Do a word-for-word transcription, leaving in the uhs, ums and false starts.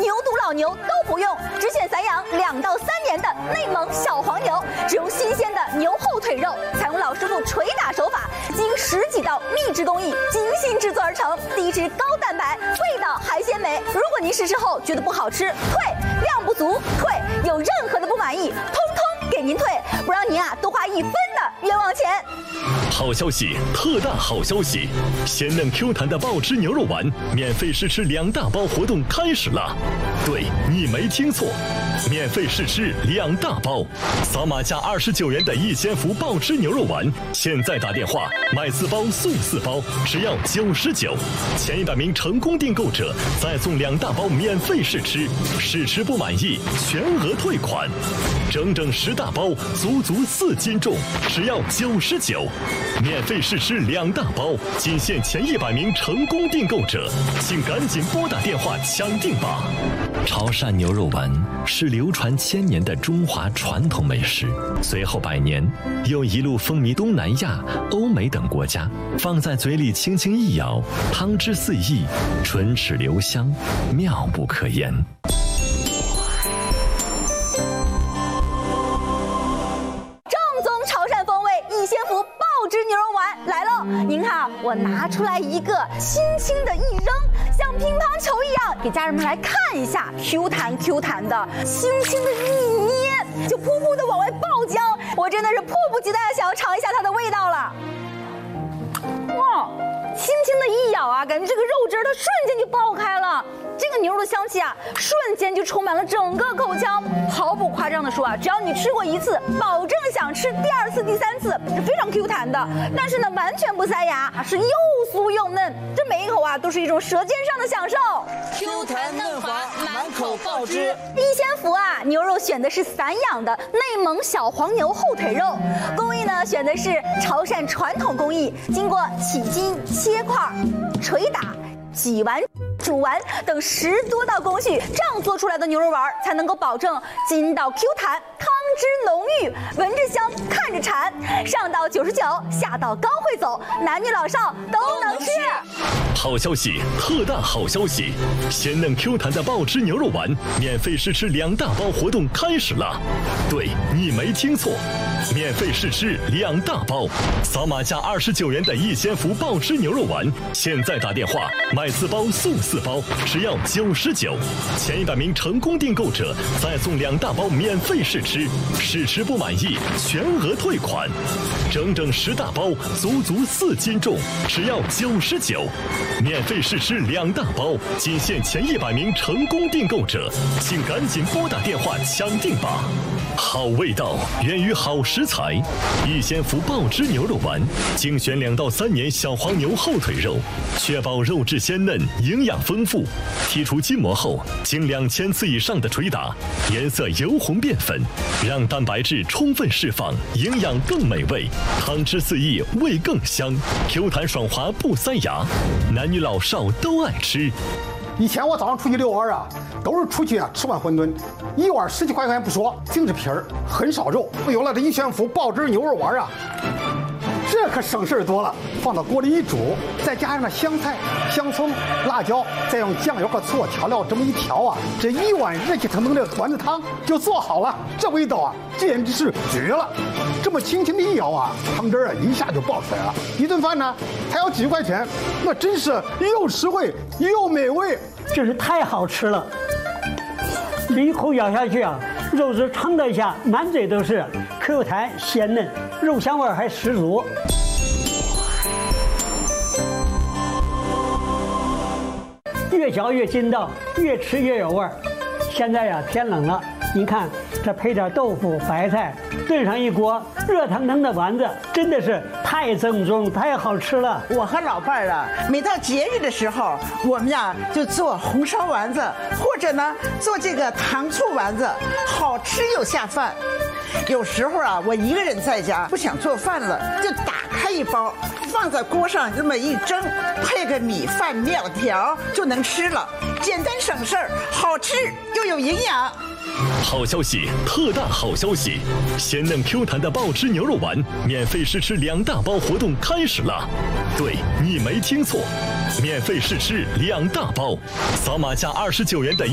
牛犊老牛都不用，只选散养两到三年的内蒙小黄牛，只用新鲜的牛后腿肉，采用老师傅捶打手法，经十几道秘制工艺精心制作而成，低脂高蛋白，味道还鲜美。如果您试吃后觉得不好吃，退；量不足，退；有任何的不满意，通通给您退，不让您啊多花一分的冤枉钱。 好消息，特大好消息！鲜嫩 Q 弹的爆汁牛肉丸免费试吃两大包活动开始了。对，你没听错，免费试吃两大包，扫码加二十九元的一千福爆汁牛肉丸，现在打电话买四包送四包，只要九十九，前一百名成功订购者再送两大包免费试吃，试吃不满意全额退款，整整十大包，足足四斤重，只要九十九。免费试吃两大包，仅限前一百名成功订购者，请赶紧拨打电话抢订吧！潮汕牛肉丸是流传千年的中华传统美食，随后百年又一路风靡东南亚、欧美等国家。放在嘴里轻轻一咬，汤汁四溢，唇齿留香，妙不可言。 您看，我拿出来一个，轻轻的一扔，像乒乓球一样，给家人们来看一下 ，Q 弹 Q 弹的，轻轻的一捏，就噗噗的往外爆浆，我真的是迫不及待的想要尝一下它的味道了。哇，轻轻的一咬啊，感觉这个肉汁它瞬间就爆开了，这个牛肉的香气啊，瞬间就充满了整个口腔。毫不夸张的说啊，只要你吃过一次，保证想吃第二次、第三次，是非常 Q 弹的。但是呢，完全不塞牙，是又酥又嫩，这每一口啊都是一种舌尖上的享受。 Q 弹嫩滑，满口爆汁。 一千福啊，牛肉选的是散养的内蒙小黄牛后腿肉，工艺呢选的是潮汕传统工艺，经过起筋、切块、捶打、挤完、煮完等十多道工序，这样做出来的牛肉丸才能够保证筋道 Q 弹，汤汁浓郁，闻着香，看着馋。上到九十九，下到高会走，男女老少都能吃。 好消息，特大好消息！鲜嫩 Q 弹的爆汁牛肉丸免费试吃两大包活动开始了。对，你没听错，免费试吃两大包，扫码加二十九元的一千福爆汁牛肉丸，现在打电话买四包送四包，只要九十九，前一百名成功订购者再送两大包免费试吃，试吃不满意全额退款，整整十大包，足足四斤重，只要九十九，免费试吃两大包，仅限前一百名成功订购者，请赶紧拨打电话抢订吧！好味道源于好食材，一千福爆汁牛肉丸精选两到三年小黄牛后腿肉，确保肉质鲜嫩、营养丰富。剔除筋膜后，经两千次以上的捶打，颜色由红变粉，让蛋白质充分释放，营养更美味，汤汁四溢，味更香 ，Q 弹爽滑不塞牙，男女老少都爱吃。 以前我早上出去遛弯啊，都是出去啊吃碗馄饨，一碗十几块钱不说，净是皮儿，很少肉。有了这一千福爆汁牛肉丸啊，这可省事儿多了。放到锅里一煮，再加上那香菜、香葱、辣椒，再用酱油和醋调料这么一调啊，这一碗热气腾腾的丸子汤就做好了。这味道啊，简直是绝了！这么轻轻的一咬啊，汤汁啊一下就爆出来了。一顿饭呢，才要几块钱，那真是又实惠又美味， 真是太好吃了！这一口咬下去啊，肉质撑得下，满嘴都是 Q 弹鲜嫩，肉香味还十足。越嚼越筋道，越吃越有味儿。现在呀，天冷了，您看这配点豆腐、白菜，炖上一锅热腾腾的丸子，真的是太正宗、太好吃了。 我和老伴儿啊，每到节日的时候，我们呀就做红烧丸子，或者呢做这个糖醋丸子，好吃又下饭。有时候啊，我一个人在家不想做饭了，就打开一包，放在锅上这么一蒸，配个米饭、面条就能吃了，简单省事儿，好吃又有营养。 好消息，特大好消息！鲜嫩 Q 弹的爆汁牛肉丸免费试吃两大包活动开始了。对，你没听错，免费试吃两大包，扫码加二十九元的